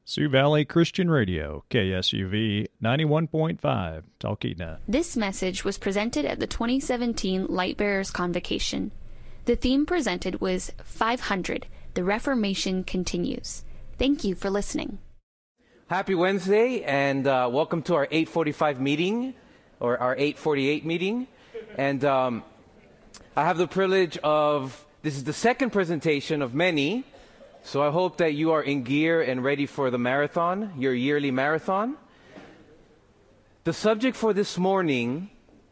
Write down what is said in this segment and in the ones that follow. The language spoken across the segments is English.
Sioux Valley Christian Radio, KSUV 91.5, Talkeetna. This message was presented at the 2017 Lightbearers Convocation. The theme presented was 500, The Reformation Continues. Thank you for listening. Happy Wednesday, and welcome to our 8:45 meeting, or our 8:48 meeting. And I have the privilege of, this is the second presentation of many, so I hope that you are in gear and ready for the marathon, your yearly marathon. The subject for this morning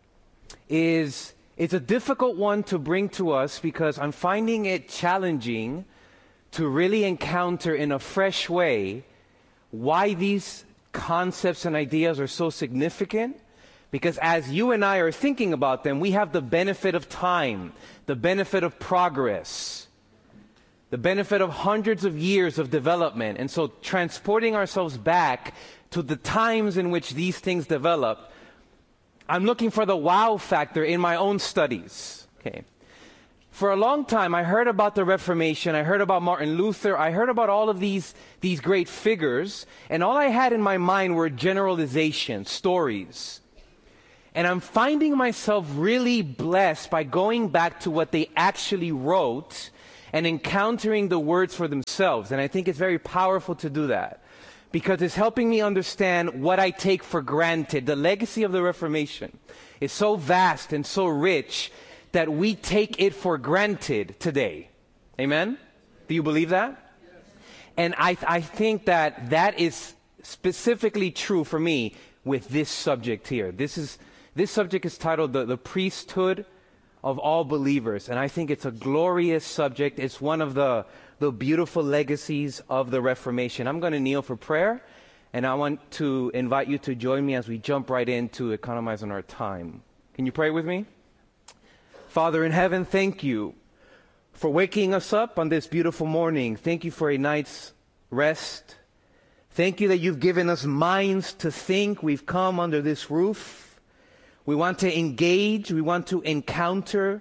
it's a difficult one to bring to us because I'm finding it challenging to really encounter in a fresh way why these concepts and ideas are so significant. Because as you and I are thinking about them, we have the benefit of time, the benefit of progress, the benefit of hundreds of years of development. And so transporting ourselves back to the times in which these things developed, I'm looking for the wow factor in my own studies. Okay. For a long time, I heard about the Reformation, I heard about Martin Luther, I heard about all of these great figures, and all I had in my mind were generalizations, stories. And I'm finding myself really blessed by going back to what they actually wrote and encountering the words for themselves. And I think it's very powerful to do that because it's helping me understand what I take for granted. The legacy of the Reformation is so vast and so rich that we take it for granted today. Amen? Do you believe that? Yes. And I think that is specifically true for me with this subject here. This subject is titled the priesthood of all believers, and I think it's a glorious subject. It's one of the beautiful legacies of the Reformation. I'm going to kneel for prayer, and I want to invite you to join me as we jump right into economizing our time. Can you pray with me? Father in heaven, thank you for waking us up on this beautiful morning. Thank you for a night's rest. Thank you that you've given us minds to think. We've come under this roof. We want to engage, we want to encounter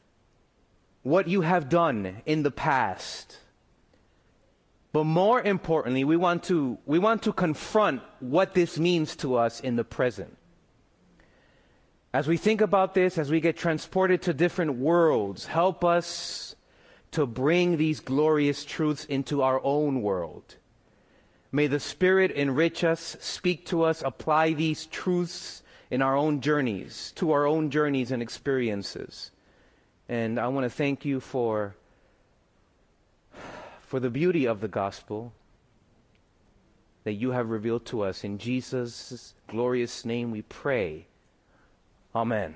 what you have done in the past. But more importantly, we want to confront what this means to us in the present. As we think about this, as we get transported to different worlds, help us to bring these glorious truths into our own world. May the Spirit enrich us, speak to us, apply these truths in our own journeys, to our own journeys and experiences. And I want to thank you for the beauty of the gospel that you have revealed to us. In Jesus' glorious name we pray. Amen.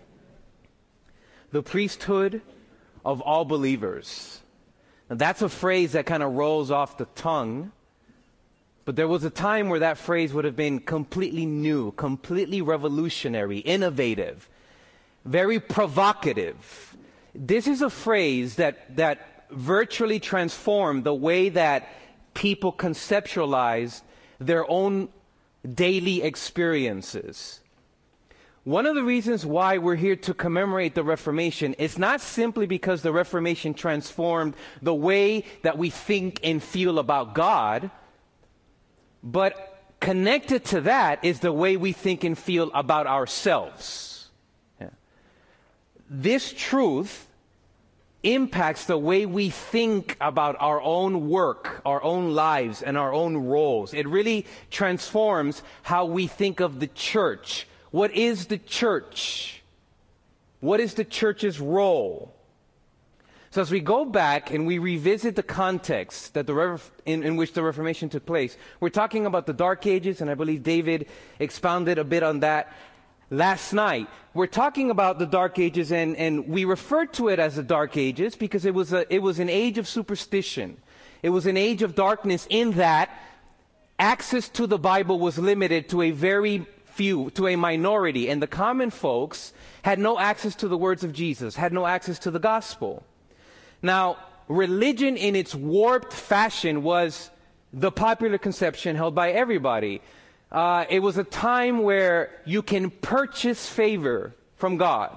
The priesthood of all believers. Now that's a phrase that kind of rolls off the tongue. But there was a time where that phrase would have been completely new, completely revolutionary, innovative, very provocative. This is a phrase that virtually transformed the way that people conceptualize their own daily experiences. One of the reasons why we're here to commemorate the Reformation is not simply because the Reformation transformed the way that we think and feel about God, but connected to that is the way we think and feel about ourselves. Yeah. This truth impacts the way we think about our own work, our own lives, and our own roles. It really transforms how we think of the church. What is the church? What is the church's role? So as we go back and we revisit the context that in which the Reformation took place, we're talking about the Dark Ages, and I believe David expounded a bit on that last night. We're talking about the Dark Ages, and we referred to it as the Dark Ages because it was an age of superstition. It was an age of darkness in that access to the Bible was limited to a very few, to a minority, and the common folks had no access to the words of Jesus, had no access to the gospel. Now, religion in its warped fashion was the popular conception held by everybody. It was a time where you can purchase favor from God.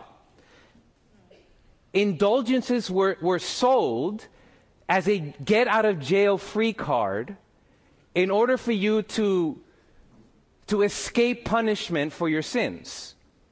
Indulgences were sold as a get-out-of-jail-free card in order for you to escape punishment for your sins.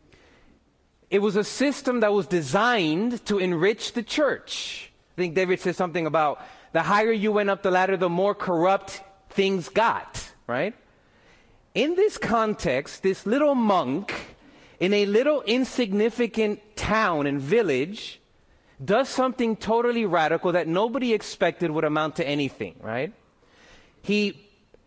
It was a system that was designed to enrich the church. I think David says something about the higher you went up the ladder, the more corrupt things got, right? In this context, this little monk in a little insignificant town and village does something totally radical that nobody expected would amount to anything, right? He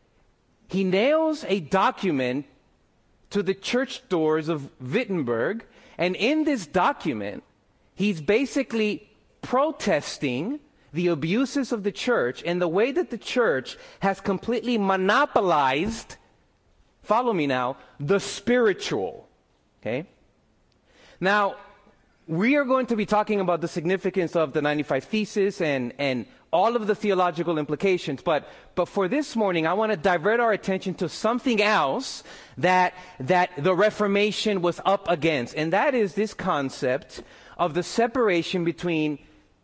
nails a document to the church doors of Wittenberg, and in this document, he's basically protesting the abuses of the church and the way that the church has completely monopolized, follow me now, the spiritual. Okay? Now, we are going to be talking about the significance of the 95 Thesis and all of the theological implications, but for this morning, I want to divert our attention to something else that the Reformation was up against, and that is this concept of the separation between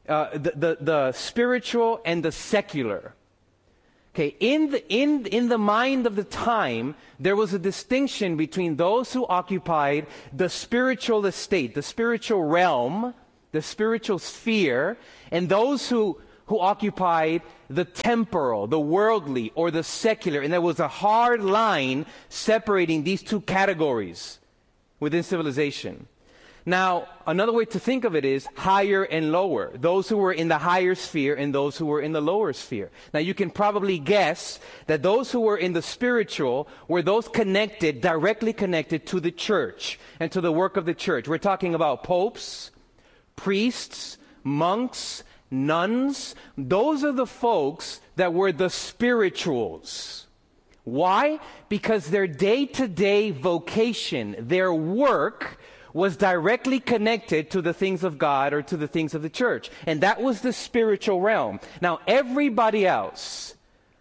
the spiritual and the secular. Okay, in the mind of the time, there was a distinction between those who occupied the spiritual estate, the spiritual realm, the spiritual sphere, and those who occupied the temporal, the worldly, or the secular. And there was a hard line separating these two categories within civilization. Now, another way to think of it is higher and lower. Those who were in the higher sphere and those who were in the lower sphere. Now, you can probably guess that those who were in the spiritual were those directly connected to the church and to the work of the church. We're talking about popes, priests, monks, nuns. Those are the folks that were the spirituals. Why? Because their day-to-day vocation, their work, was directly connected to the things of God or to the things of the church. And that was the spiritual realm. Now, everybody else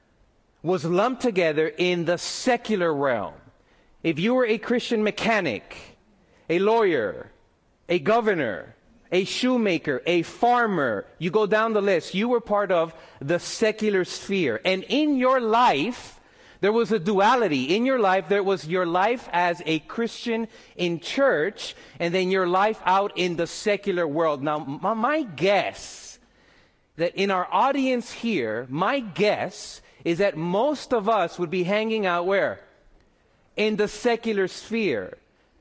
was lumped together in the secular realm. If you were a Christian mechanic, a lawyer, a governor, a shoemaker, a farmer, you go down the list, you were part of the secular sphere. And in your life, there was a duality. In your life, there was your life as a Christian in church, and then your life out in the secular world. Now, my guess that in our audience here, my guess is that most of us would be hanging out where? In the secular sphere.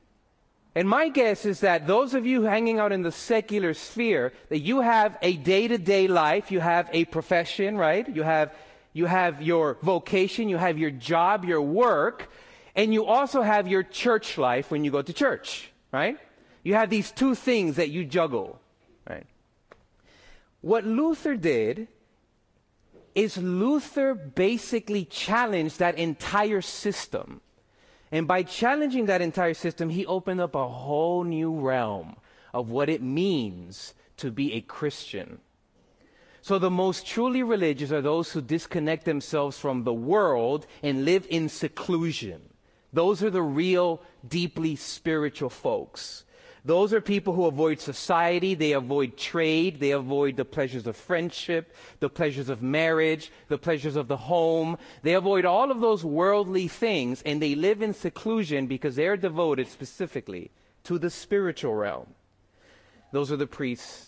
And my guess is that those of you hanging out in the secular sphere, that you have a day-to-day life, you have a profession, right? You have your vocation, you have your job, your work, and you also have your church life when you go to church, right? You have these two things that you juggle, right? What Luther did is Luther basically challenged that entire system. And by challenging that entire system, he opened up a whole new realm of what it means to be a Christian. So the most truly religious are those who disconnect themselves from the world and live in seclusion. Those are the real, deeply spiritual folks. Those are people who avoid society, they avoid trade, they avoid the pleasures of friendship, the pleasures of marriage, the pleasures of the home. They avoid all of those worldly things, and they live in seclusion because they're devoted specifically to the spiritual realm. Those are the priests,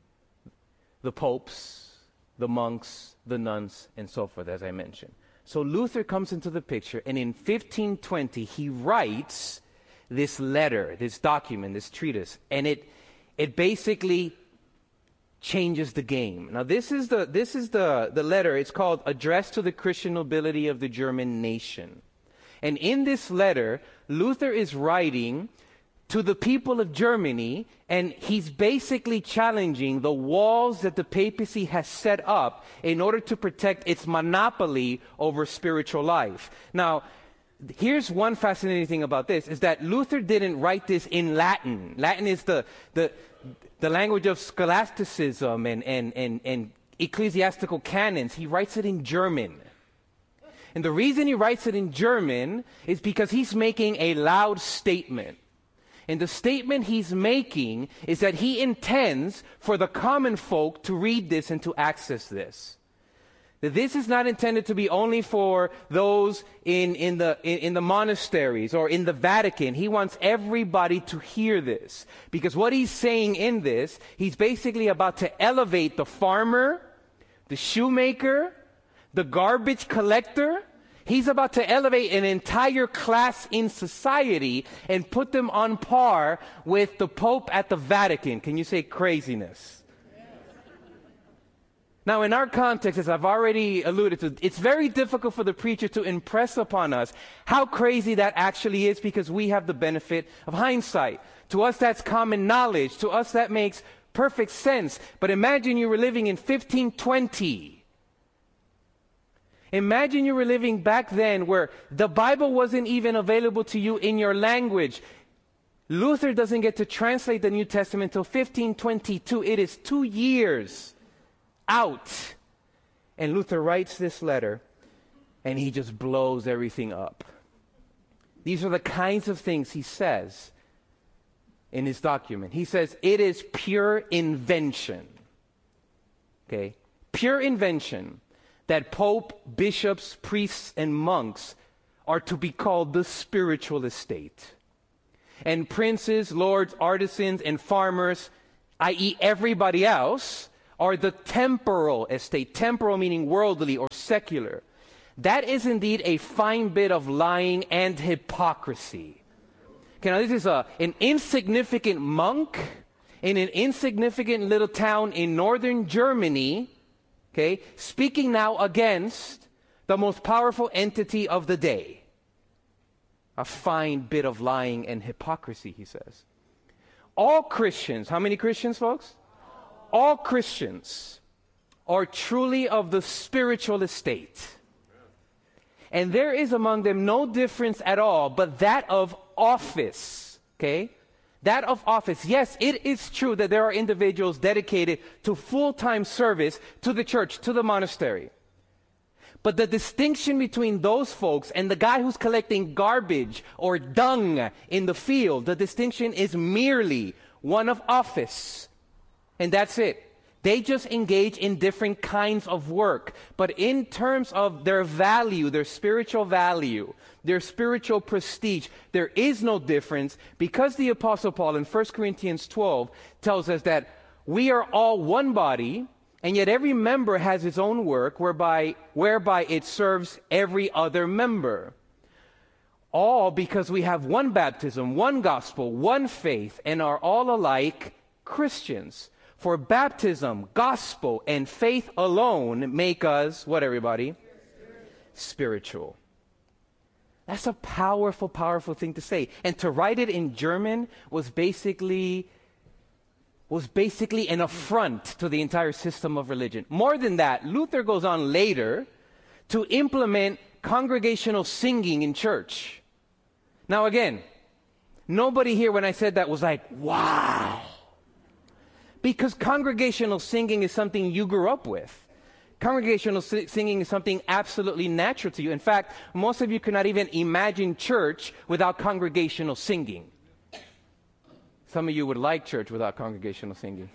the popes, the monks, the nuns, and so forth, as I mentioned. So Luther comes into the picture, and in 1520, he writes this letter, this document, this treatise, and it basically changes the game. Now, this is the letter. It's called Address to the Christian Nobility of the German Nation. And in this letter, Luther is writing to the people of Germany, and he's basically challenging the walls that the papacy has set up in order to protect its monopoly over spiritual life. Now, here's one fascinating thing about this, is that Luther didn't write this in Latin. Latin is the language of scholasticism and ecclesiastical canons. He writes it in German. And the reason he writes it in German is because he's making a loud statement. And the statement he's making is that he intends for the common folk to read this and to access this. That this is not intended to be only for those in the monasteries or in the Vatican. He wants everybody to hear this. Because what he's saying in this, he's basically about to elevate the farmer, the shoemaker, the garbage collector. He's about to elevate an entire class in society and put them on par with the Pope at the Vatican. Can you say craziness? Now, in our context, as I've already alluded to, it's very difficult for the preacher to impress upon us how crazy that actually is because we have the benefit of hindsight. To us, that's common knowledge. To us, that makes perfect sense. But imagine you were living in 1520. Imagine you were living back then where the Bible wasn't even available to you in your language. Luther doesn't get to translate the New Testament until 1522. It is 2 years out. And Luther writes this letter, and he just blows everything up. These are the kinds of things he says in his document. He says, it is pure invention. Okay? Pure invention that Pope, bishops, priests, and monks are to be called the spiritual estate. And princes, lords, artisans, and farmers, i.e. everybody else, are the temporal estate. Temporal meaning worldly or secular. That is indeed a fine bit of lying and hypocrisy. Okay, now this is an insignificant monk in an insignificant little town in northern Germany, okay, speaking now against the most powerful entity of the day. A fine bit of lying and hypocrisy, he says. All Christians, how many Christians, folks? All Christians are truly of the spiritual estate. And there is among them no difference at all, but that of office. Okay? That of office. Yes, it is true that there are individuals dedicated to full-time service to the church, to the monastery. But the distinction between those folks and the guy who's collecting garbage or dung in the field, the distinction is merely one of office. And that's it. They just engage in different kinds of work. But in terms of their value, their spiritual value, their spiritual prestige, there is no difference because the Apostle Paul in 1 Corinthians 12 tells us that we are all one body, and yet every member has its own work whereby it serves every other member. All because we have one baptism, one gospel, one faith, and are all alike Christians. For baptism, gospel, and faith alone make us, what everybody? Spiritual. That's a powerful, powerful thing to say. And to write it in German was basically an affront to the entire system of religion. More than that, Luther goes on later to implement congregational singing in church. Now again, nobody here when I said that was like, wow. Because congregational singing is something you grew up with. Congregational singing is something absolutely natural to you. In fact, most of you cannot even imagine church without congregational singing. Some of you would like church without congregational singing.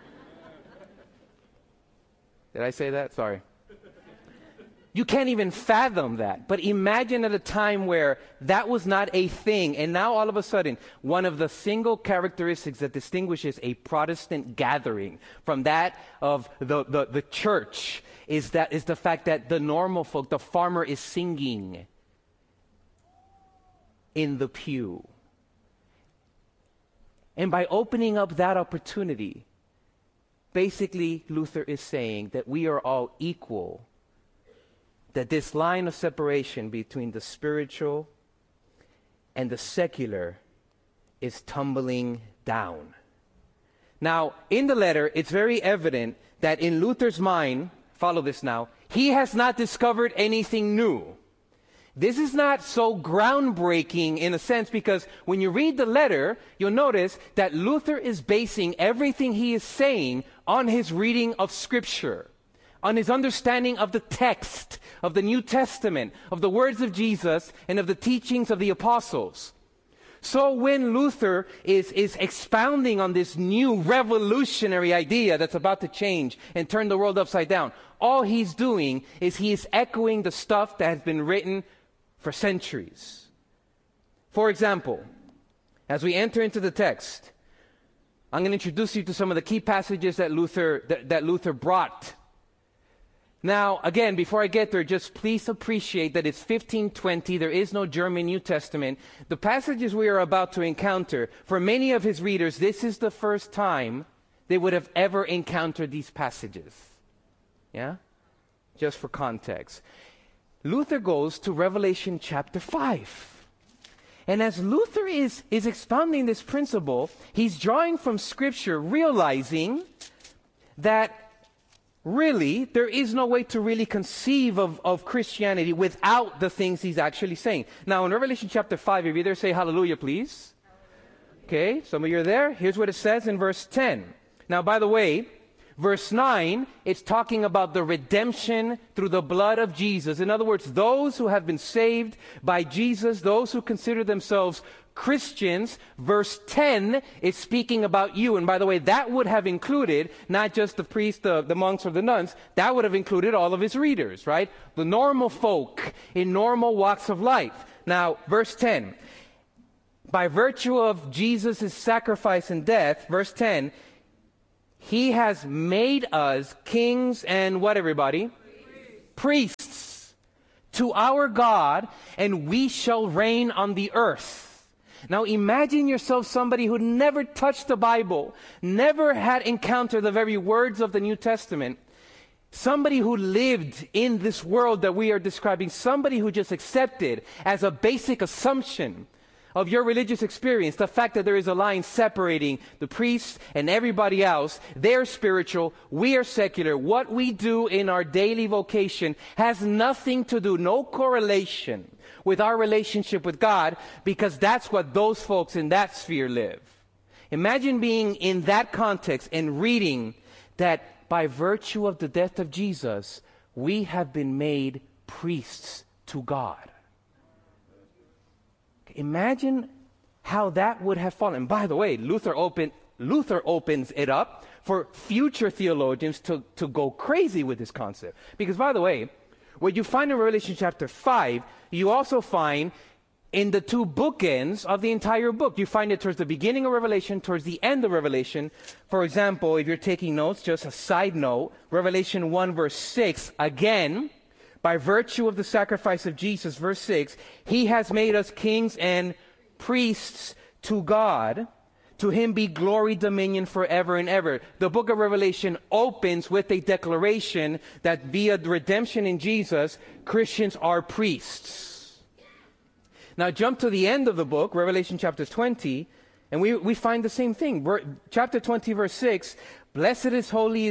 Did I say that? Sorry. You can't even fathom that. But imagine at a time where that was not a thing. And now all of a sudden, one of the single characteristics that distinguishes a Protestant gathering from that of the church is the fact that the normal folk, the farmer is singing in the pew. And by opening up that opportunity, basically Luther is saying that we are all equal. That this line of separation between the spiritual and the secular is tumbling down. Now, in the letter, it's very evident that in Luther's mind, follow this now, he has not discovered anything new. This is not so groundbreaking in a sense because when you read the letter, you'll notice that Luther is basing everything he is saying on his reading of Scripture, on his understanding of the text of the New Testament, of the words of Jesus, and of the teachings of the apostles. So when Luther is expounding on this new revolutionary idea that's about to change and turn the world upside down, all he's doing is he is echoing the stuff that has been written for centuries. For example, as we enter into the text, I'm going to introduce you to some of the key passages that Luther brought. Now, again, before I get there, just please appreciate that it's 1520. There is no German New Testament. The passages we are about to encounter, for many of his readers, this is the first time they would have ever encountered these passages. Yeah? Just for context. Luther goes to Revelation chapter 5. And as Luther is expounding this principle, he's drawing from Scripture, realizing that really there is no way to really conceive of Christianity without the things he's actually saying. Now, in Revelation chapter 5, if you're there, say hallelujah, please. Okay, some of you are there. Here's what it says in verse 10. Now, by the way, verse 9, it's talking about the redemption through the blood of Jesus. In other words, those who have been saved by Jesus, those who consider themselves Christians. Verse 10 is speaking about you. And by the way, that would have included not just the priests, the monks, or the nuns. That would have included all of his readers, right? The normal folk in normal walks of life. Now, verse 10. By virtue of Jesus' sacrifice and death, verse 10, he has made us kings and what, everybody? Priests to our God, and we shall reign on the earth. Now imagine yourself somebody who never touched the Bible, never had encountered the very words of the New Testament, somebody who lived in this world that we are describing, somebody who just accepted as a basic assumption of your religious experience the fact that there is a line separating the priests and everybody else. They're spiritual, we are secular. What we do in our daily vocation has nothing to do, no correlation with our relationship with God, because that's what those folks in that sphere live. Imagine being in that context and reading that by virtue of the death of Jesus, we have been made priests to God. Imagine how that would have fallen. And by the way, Luther opens it up for future theologians to go crazy with this concept. Because by the way, what you find in Revelation chapter 5, you also find in the two bookends of the entire book. You find it towards the beginning of Revelation, towards the end of Revelation. For example, if you're taking notes, just a side note, Revelation 1 verse 6, again, by virtue of the sacrifice of Jesus, verse 6, he has made us kings and priests to God. To him be glory, dominion forever and ever. The book of Revelation opens with a declaration that via the redemption in Jesus, Christians are priests. Now jump to the end of the book, Revelation chapter 20, and we find the same thing. Chapter 20, verse 6, blessed and holy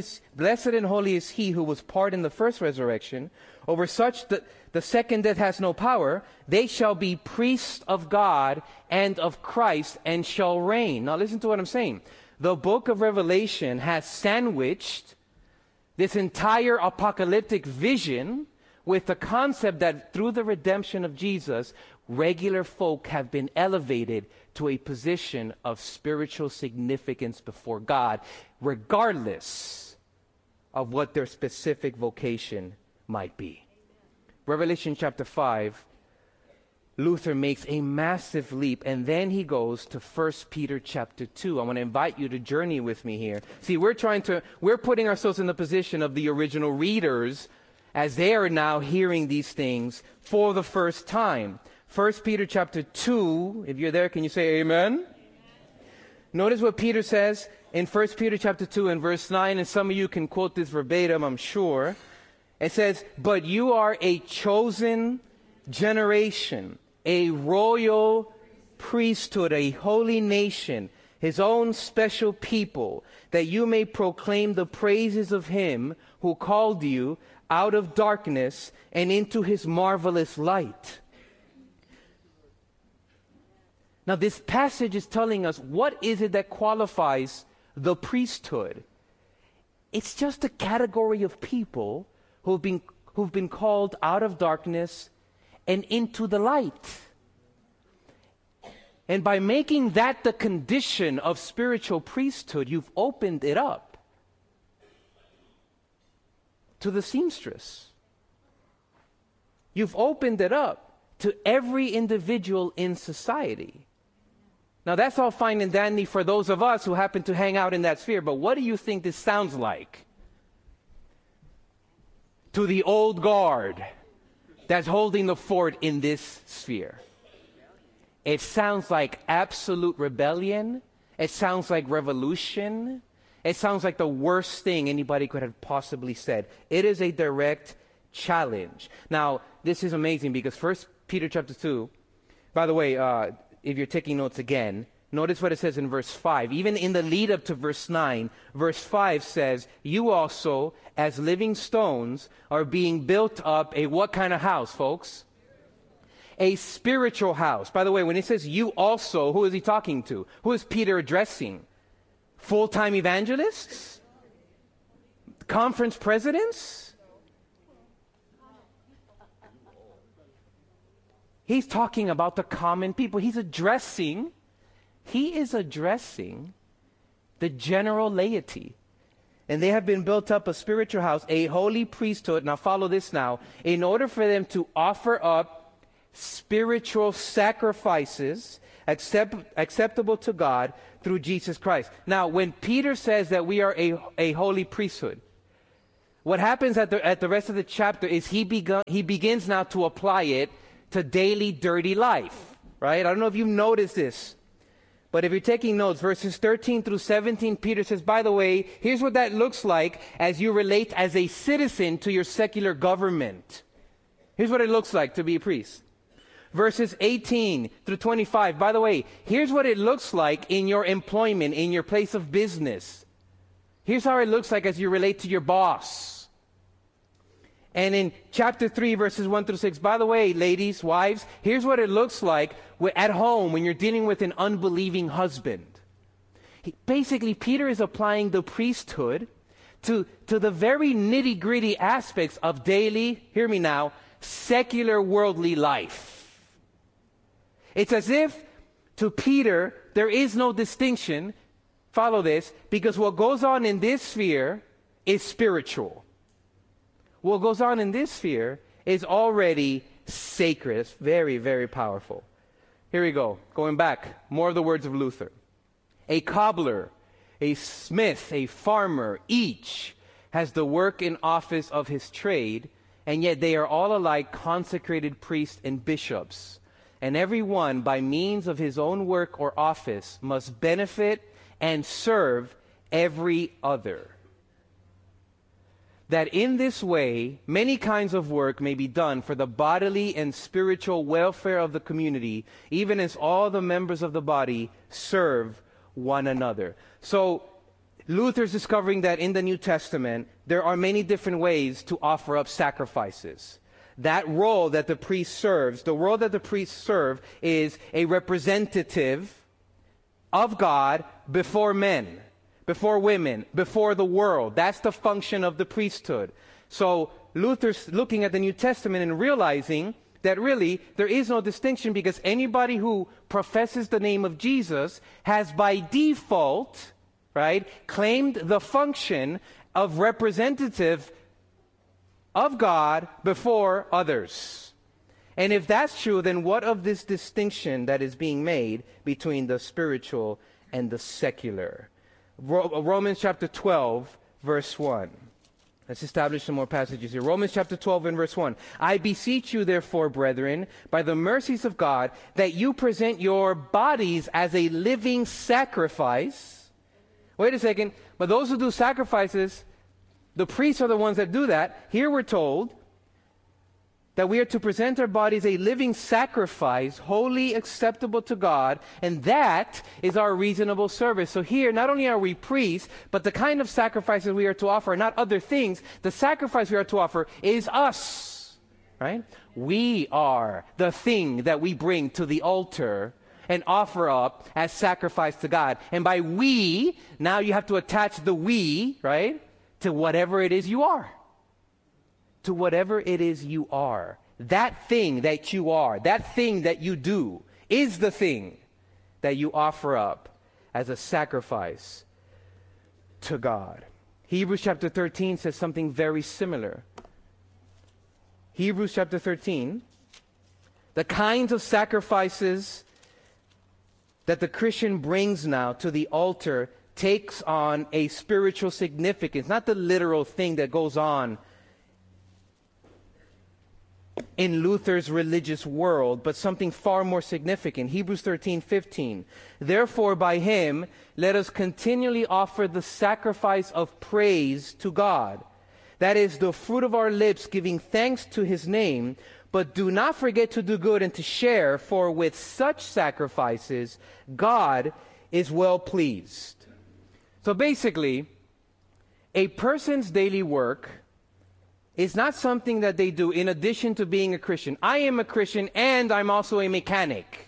is he who was part in the first resurrection. Over such the second death has no power. They shall be priests of God and of Christ and shall reign. Now listen to what I'm saying. The book of Revelation has sandwiched this entire apocalyptic vision with the concept that through the redemption of Jesus, regular folk have been elevated to a position of spiritual significance before God, regardless of what their specific vocation might be. Revelation chapter 5, Luther makes a massive leap, and then he goes to 1 Peter chapter 2. I want to invite you to journey with me here. See, we're putting ourselves in the position of the original readers as they are now hearing these things for the first time. 1 Peter chapter 2, if you're there, can you say amen? Amen. Notice what Peter says in 1 Peter chapter 2 and verse 9, and some of you can quote this verbatim, I'm sure. It says, but you are a chosen generation, a royal priesthood, a holy nation, his own special people, that you may proclaim the praises of him who called you out of darkness and into his marvelous light. Now, this passage is telling us what is it that qualifies the priesthood. It's just a category of people who've been called out of darkness and into the light. And by making that the condition of spiritual priesthood, you've opened it up to the seamstress. You've opened it up to every individual in society. Now, that's all fine and dandy for those of us who happen to hang out in that sphere, but what do you think this sounds like to the old guard that's holding the fort in this sphere? It sounds like absolute rebellion. It sounds like revolution. It sounds like the worst thing anybody could have possibly said. It is a direct challenge. Now, this is amazing because 1 Peter chapter 2, by the way, if you're taking notes again, notice what it says in verse 5. Even in the lead up to verse 9, verse 5 says, you also, as living stones, are being built up a what kind of house, folks? A spiritual house. By the way, when it says you also, who is he talking to? Who is Peter addressing? Full-time evangelists? Conference presidents? He's talking about the common people. He is addressing the general laity. And they have been built up a spiritual house, a holy priesthood. Now follow this now. In order for them to offer up spiritual sacrifices acceptable to God through Jesus Christ. Now, when Peter says that we are a holy priesthood, what happens at the rest of the chapter is he begins now to apply it to daily dirty life, right? I don't know if you've noticed this, but if you're taking notes, verses 13 through 17, Peter says, by the way, here's what that looks like as you relate as a citizen to your secular government. Here's what it looks like to be a priest. Verses 18 through 25, by the way, here's what it looks like in your employment, in your place of business. Here's how it looks like as you relate to your boss. And in chapter 3, verses 1 through 6, by the way, ladies, wives, here's what it looks like at home when you're dealing with an unbelieving husband. Basically, Peter is applying the priesthood to the very nitty-gritty aspects of daily, hear me now, secular worldly life. It's as if to Peter there is no distinction, follow this, because what goes on in this sphere is spiritual. What goes on in this sphere is already sacred. It's very, very powerful. Here we go. Going back, more of the words of Luther. A cobbler, a smith, a farmer, each has the work and office of his trade, and yet they are all alike consecrated priests and bishops. And every one, by means of his own work or office, must benefit and serve every other. That in this way, many kinds of work may be done for the bodily and spiritual welfare of the community, even as all the members of the body serve one another. So, Luther's discovering that in the New Testament, there are many different ways to offer up sacrifices. That role that the priest serves, the role that the priests serve is a representative of God before men, before women, before the world. That's the function of the priesthood. So Luther's looking at the New Testament and realizing that really there is no distinction because anybody who professes the name of Jesus has by default, right, claimed the function of representative of God before others. And if that's true, then what of this distinction that is being made between the spiritual and the secular? Romans chapter 12, verse 1. Let's establish some more passages here. Romans chapter 12 and verse 1. I beseech you, therefore, brethren, by the mercies of God, that you present your bodies as a living sacrifice. Wait a second. But those who do sacrifices, the priests are the ones that do that. Here we're told that we are to present our bodies a living sacrifice, wholly acceptable to God, and that is our reasonable service. So here, not only are we priests, but the kind of sacrifices we are to offer are not other things. The sacrifice we are to offer is us, right? We are the thing that we bring to the altar and offer up as sacrifice to God. And by we, now you have to attach the we, right, to whatever it is you are. To whatever it is you are. That thing that you are, that thing that you do, is the thing that you offer up as a sacrifice to God. Hebrews chapter 13 says something very similar. Hebrews chapter 13, the kinds of sacrifices that the Christian brings now to the altar takes on a spiritual significance, not the literal thing that goes on in Luther's religious world, but something far more significant. Hebrews 13:15. Therefore, by him, let us continually offer the sacrifice of praise to God. That is the fruit of our lips, giving thanks to his name. But do not forget to do good and to share, for with such sacrifices, God is well pleased. So basically, a person's daily work is not something that they do in addition to being a Christian. I am a Christian and I'm also a mechanic.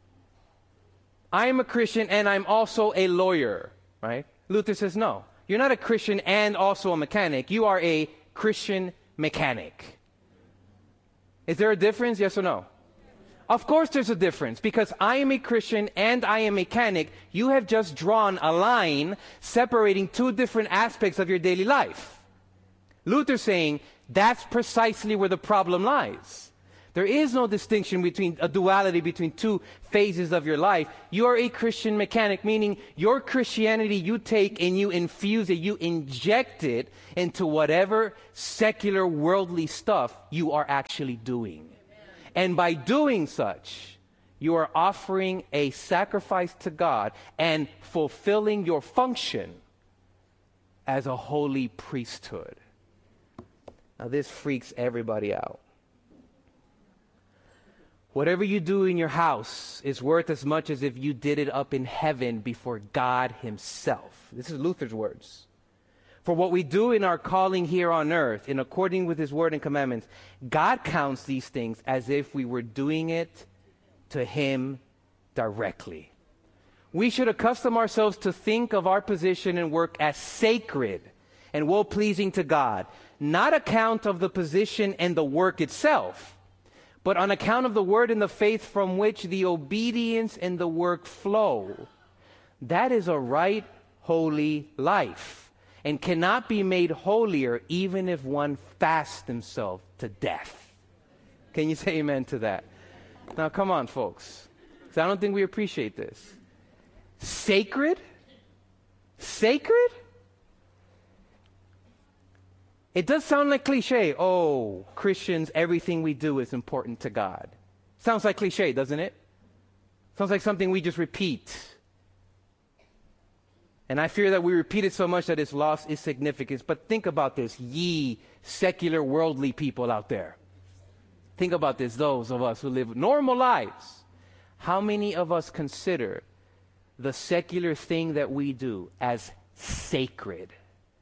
I am a Christian and I'm also a lawyer, right? Luther says, no, you're not a Christian and also a mechanic. You are a Christian mechanic. Is there a difference? Yes or no? Of course there's a difference, because I am a Christian and I am a mechanic. You have just drawn a line separating two different aspects of your daily life. Luther's saying that's precisely where the problem lies. There is no distinction between a duality between two phases of your life. You are a Christian mechanic, meaning your Christianity you take and you infuse it, you inject it into whatever secular worldly stuff you are actually doing. And by doing such, you are offering a sacrifice to God and fulfilling your function as a holy priesthood. Now, this freaks everybody out. Whatever you do in your house is worth as much as if you did it up in heaven before God himself. This is Luther's words. For what we do in our calling here on earth, in according with his word and commandments, God counts these things as if we were doing it to him directly. We should accustom ourselves to think of our position and work as sacred and well-pleasing to God, not account of the position and the work itself, but on account of the word and the faith from which the obedience and the work flow. That is a right, holy life, and cannot be made holier even if one fasts himself to death. Can you say amen to that? Now, come on, folks, because I don't think we appreciate this. Sacred? Sacred? It does sound like cliche. Oh, Christians, everything we do is important to God. Sounds like cliche, doesn't it? Sounds like something we just repeat. And I fear that we repeat it so much that it's lost its significance. But think about this, ye secular worldly people out there. Think about this, those of us who live normal lives. How many of us consider the secular thing that we do as sacred?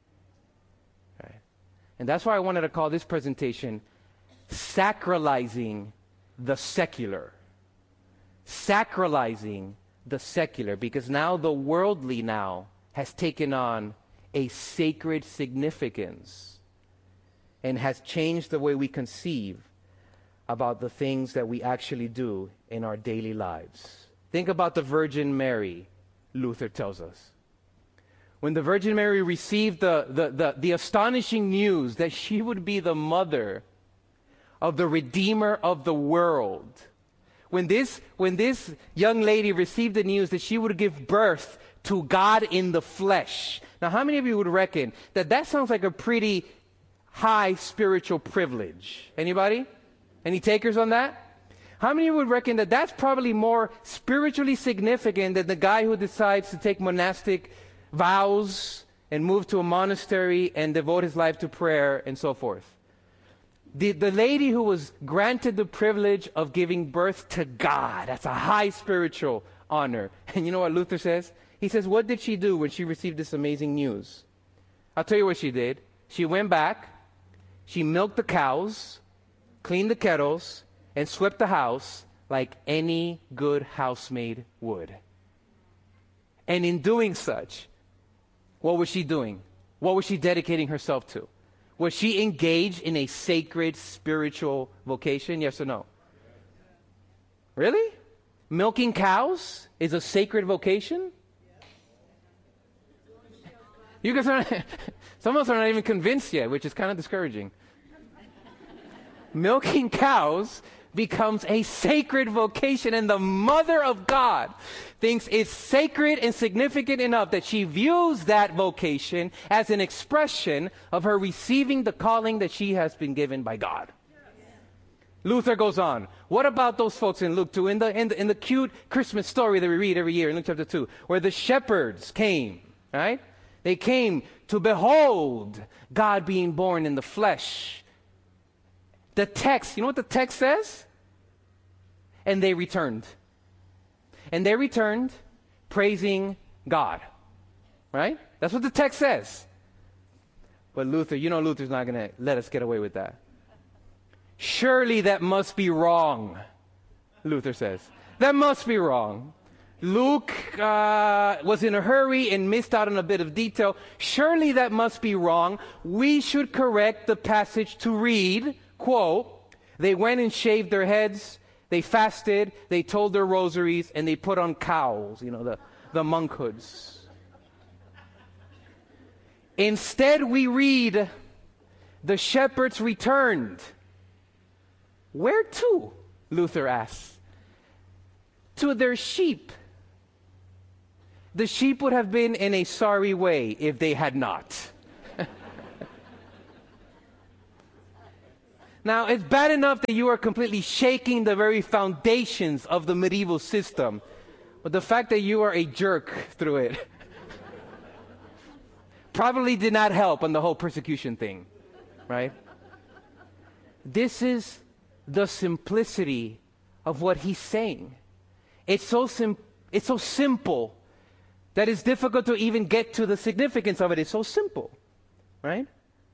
And that's why I wanted to call this presentation Sacralizing the Secular. Sacralizing the secular, because now the worldly now has taken on a sacred significance and has changed the way we conceive about the things that we actually do in our daily lives. Think about the Virgin Mary, Luther tells us. When the Virgin Mary received the astonishing news that she would be the mother of the Redeemer of the world, when this young lady received the news that she would give birth to God in the flesh. Now, how many of you would reckon that sounds like a pretty high spiritual privilege? Anybody? Any takers on that? How many would reckon that that's probably more spiritually significant than the guy who decides to take monastic vows and move to a monastery and devote his life to prayer and so forth? The lady who was granted the privilege of giving birth to God, that's a high spiritual honor. And you know what Luther says? He says, what did she do when she received this amazing news? I'll tell you what she did. She went back, she milked the cows, cleaned the kettles, and swept the house like any good housemaid would. And in doing such, what was she doing? What was she dedicating herself to? Was she engaged in a sacred spiritual vocation? Yes or no? Really? Milking cows is a sacred vocation? You guys are not, some of us are not even convinced yet, which is kind of discouraging. Milking cows becomes a sacred vocation, and the Mother of God thinks it's sacred and significant enough that she views that vocation as an expression of her receiving the calling that she has been given by God. Luther goes on. What about those folks in Luke 2, in the cute Christmas story that we read every year in Luke chapter 2, where the shepherds came, right? They came to behold God being born in the flesh. The text, you know what the text says? And they returned. And they returned praising God. Right? That's what the text says. But Luther, you know Luther's not going to let us get away with that. Surely that must be wrong, Luther says. That must be wrong. Luke was in a hurry and missed out on a bit of detail. Surely that must be wrong. We should correct the passage to read, quote, they went and shaved their heads, they fasted, they told their rosaries, and they put on cowls, the monkhoods. Instead, we read, the shepherds returned. Where to? Luther asks. To their sheep. The sheep would have been in a sorry way if they had not. Now, it's bad enough that you are completely shaking the very foundations of the medieval system, but the fact that you are a jerk through it probably did not help on the whole persecution thing, right? This is the simplicity of what he's saying. It's so simple that it's difficult to even get to the significance of it. It's so simple, right?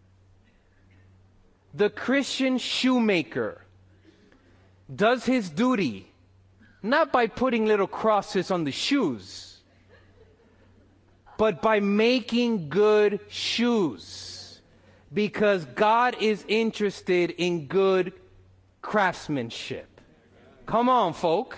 The Christian shoemaker does his duty not by putting little crosses on the shoes, but by making good shoes, because God is interested in good craftsmanship. Come on, folk.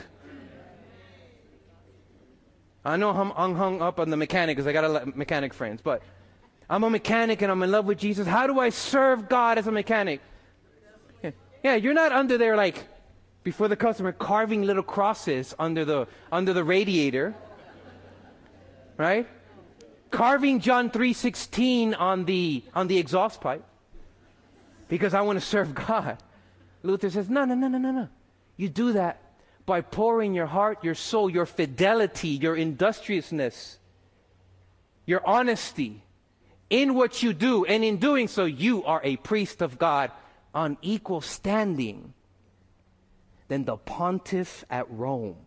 I know I'm hung up on the mechanic because I got a lot of mechanic friends, but I'm a mechanic and I'm in love with Jesus. How do I serve God as a mechanic? Yeah, you're not under there like before the customer carving little crosses under the radiator, right? Carving John 3:16 on the exhaust pipe because I want to serve God. Luther says, no. You do that by pouring your heart, your soul, your fidelity, your industriousness, your honesty in what you do. And in doing so, you are a priest of God on equal standing than the pontiff at Rome.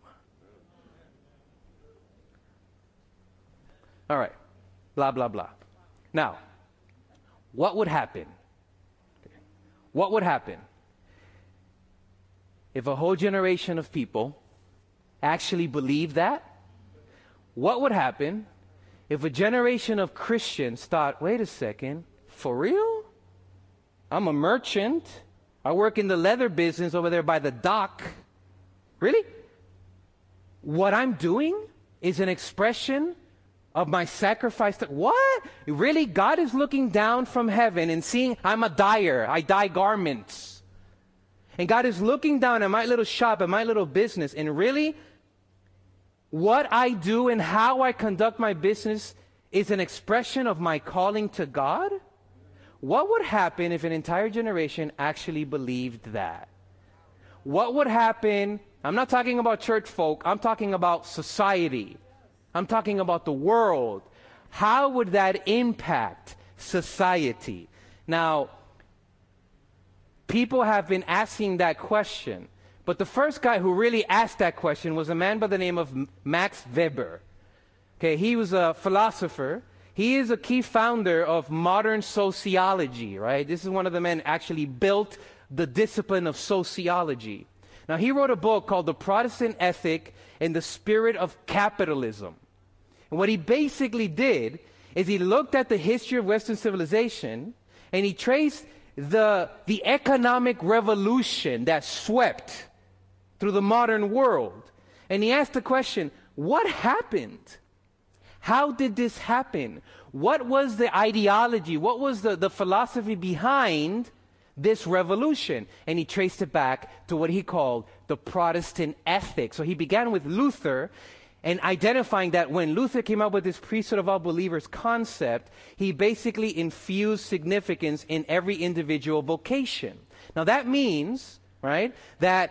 All right. Blah, blah, blah. Now, what would happen? What would happen if a whole generation of people actually believed that? What would happen if a generation of Christians thought, wait a second, for real? I'm a merchant. I work in the leather business over there by the dock. Really? What I'm doing is an expression of my sacrifice. What? Really? God is looking down from heaven and seeing I'm a dyer. I dye garments. And God is looking down at my little shop, at my little business, and really, what I do and how I conduct my business is an expression of my calling to God? What would happen if an entire generation actually believed that? What would happen? I'm not talking about church folk. I'm talking about society. I'm talking about the world. How would that impact society? Now, people have been asking that question. But the first guy who really asked that question was a man by the name of Max Weber. Okay, he was a philosopher. He is a key founder of modern sociology, right? This is one of the men actually built the discipline of sociology. Now, he wrote a book called The Protestant Ethic and the Spirit of Capitalism. And what he basically did is he looked at the history of Western civilization and he traced the economic revolution that swept through the modern world. And he asked the question, what happened? How did this happen? What was the ideology? What was the philosophy behind this revolution? And he traced it back to what he called the Protestant ethic. So he began with Luther and identifying that when Luther came up with this priesthood of all believers concept, he basically infused significance in every individual vocation. Now that means, right, that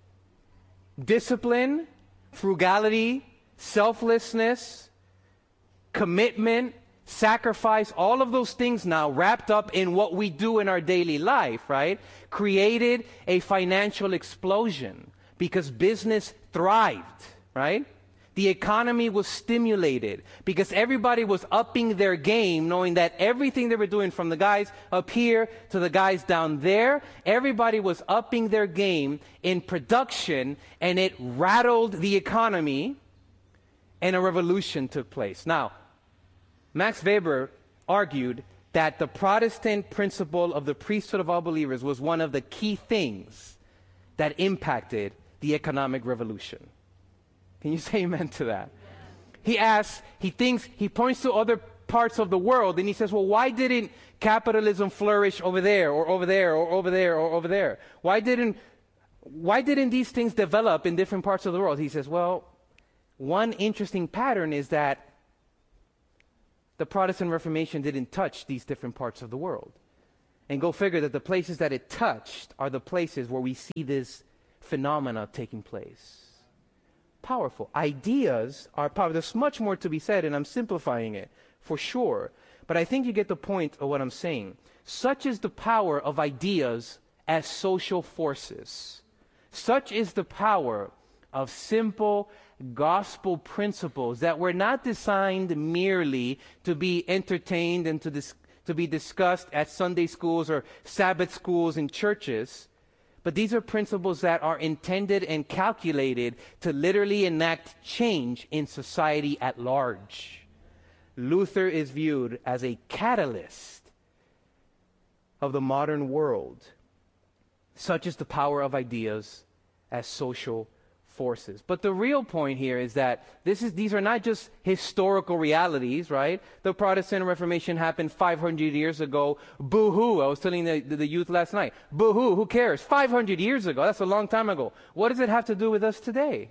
discipline, frugality, selflessness, commitment, sacrifice, all of those things now wrapped up in what we do in our daily life, right, created a financial explosion because business thrived, right? The economy was stimulated because everybody was upping their game, knowing that everything they were doing, from the guys up here to the guys down there, everybody was upping their game in production, and it rattled the economy, and a revolution took place. Now, Max Weber argued that the Protestant principle of the priesthood of all believers was one of the key things that impacted the economic revolution. Can you say amen to that? He asks, he points to other parts of the world, and he says, well, why didn't capitalism flourish over there, or over there, or over there, or over there? Why didn't these things develop in different parts of the world? He says, well, one interesting pattern is that the Protestant Reformation didn't touch these different parts of the world. And go figure that the places that it touched are the places where we see this phenomena taking place. Powerful. Ideas are powerful. There's much more to be said, and I'm simplifying it, for sure. But I think you get the point of what I'm saying. Such is the power of ideas as social forces. Such is the power of simple gospel principles that were not designed merely to be entertained and to be discussed at Sunday schools or Sabbath schools in churches, but these are principles that are intended and calculated to literally enact change in society at large. Luther is viewed as a catalyst of the modern world. Such is the power of ideas as social forces. But the real point here is that these are not just historical realities, right? The Protestant Reformation happened 500 years ago. Boo-hoo. I was telling the youth last night. Boo-hoo. Who cares? 500 years ago. That's a long time ago. What does it have to do with us today?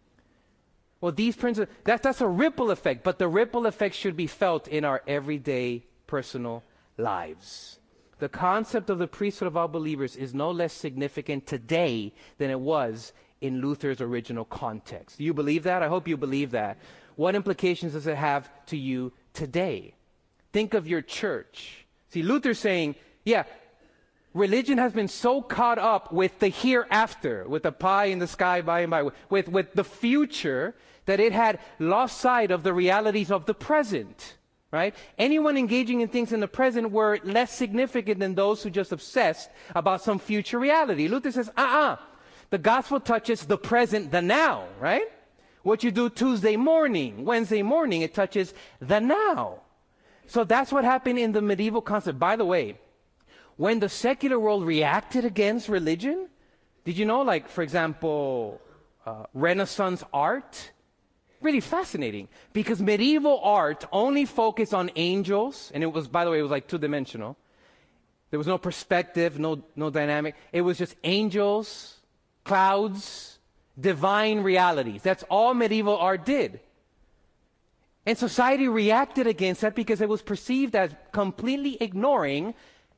Well, these principles, that's a ripple effect, but the ripple effect should be felt in our everyday personal lives. The concept of the priesthood of all believers is no less significant today than it was in Luther's original context. Do you believe that? I hope you believe that. What implications does it have to you today? Think of your church. See, Luther's saying, yeah, religion has been so caught up with the hereafter, with the pie in the sky by and by, with the future, that it had lost sight of the realities of the present. Right? Anyone engaging in things in the present were less significant than those who just obsessed about some future reality. Luther says, the gospel touches the present, the now, right? What you do Tuesday morning, Wednesday morning, it touches the now. So that's what happened in the medieval concept. By the way, when the secular world reacted against religion, did you know, like, for example, Renaissance art? Really fascinating, because medieval art only focused on angels, and it was, by the way, it was like two-dimensional. There was no perspective, no dynamic. It was just angels, clouds, divine realities. That's all medieval art did. And society reacted against that because it was perceived as completely ignoring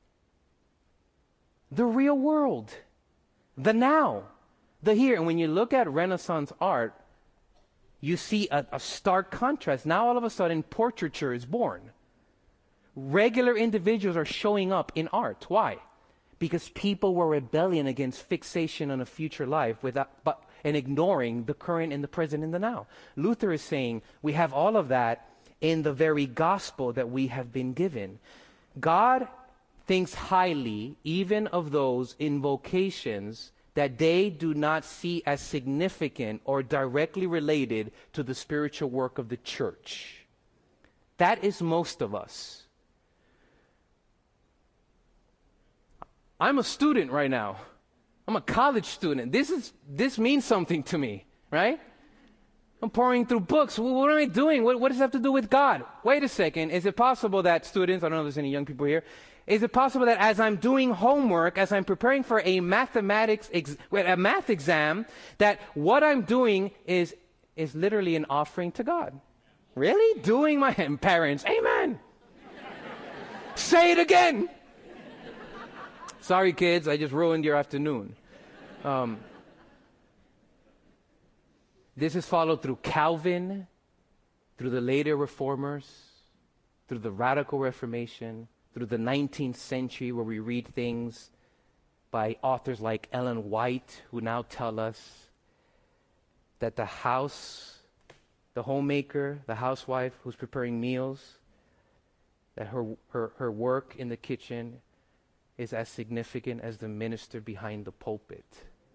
the real world, the now, the here. And when you look at Renaissance art, you see a stark contrast. Now all of a sudden, portraiture is born. Regular individuals are showing up in art. Why? Because people were rebelling against fixation on a future life and ignoring the current and the present and the now. Luther is saying we have all of that in the very gospel that we have been given. God thinks highly even of those in vocations that they do not see as significant or directly related to the spiritual work of the church. That is most of us. I'm a student right now. I'm a college student. This means something to me, right? I'm pouring through books. What am I doing? What does that have to do with God? Wait a second. Is it possible that students, I don't know if there's any young people here, is it possible that as I'm doing homework, as I'm preparing for a math exam, that what I'm doing is literally an offering to God? Really? Doing my parents, amen. Say it again. Sorry, kids, I just ruined your afternoon. This is followed through Calvin, through the later reformers, through the radical Reformation, through the 19th century, where we read things by authors like Ellen White, who now tell us that the homemaker, the housewife who's preparing meals, that her work in the kitchen is as significant as the minister behind the pulpit.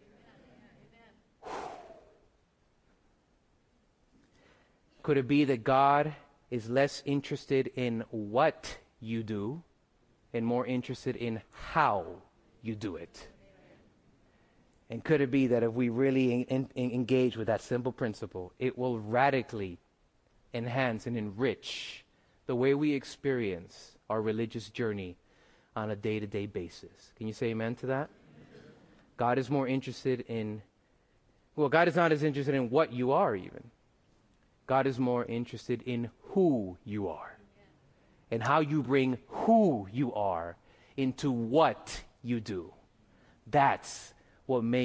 Could it be that God is less interested in what you do and more interested in how you do it? And could it be that if we really engage with that simple principle, it will radically enhance and enrich the way we experience our religious journey on a day-to-day basis? Can you say amen to that? God is more interested in, God is not as interested in what you are even. God is more interested in who you are and how you bring who you are into what you do. That's what makes